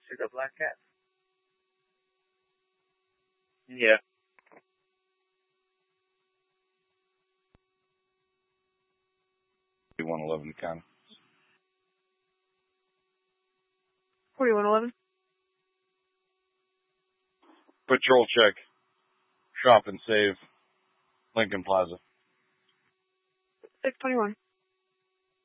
to the Black Cat. Yeah. $41.11 kind. 4111. Patrol check. Shop and save. Lincoln Plaza. 621.